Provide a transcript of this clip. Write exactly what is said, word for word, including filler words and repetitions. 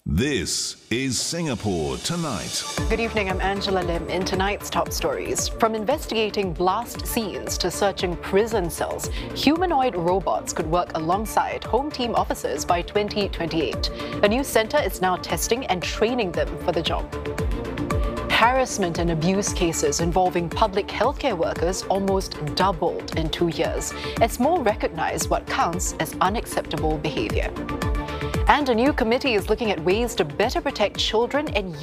This is Singapore Tonight. Good evening, I'm Angela Lim. In tonight's top stories, from investigating blast scenes to searching prison cells, humanoid robots could work alongside Home Team officers by twenty twenty-eight. A new centre is now testing and training them for the job. Harassment and abuse cases involving public healthcare workers almost doubled in two years, as more recognise what counts as unacceptable behaviour. And a new committee is looking at ways to better protect children and